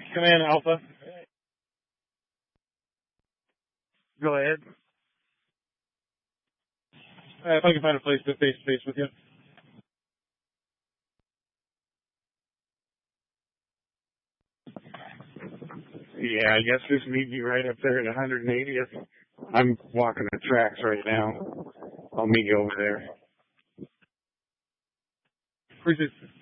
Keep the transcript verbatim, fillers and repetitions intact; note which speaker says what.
Speaker 1: Command Alpha. Go ahead. Uh, if I can find a place to face to face with you. Yeah, I guess just meet me right up there at one hundred eightieth. I'm walking the tracks right now. I'll meet you over there. Appreciate it.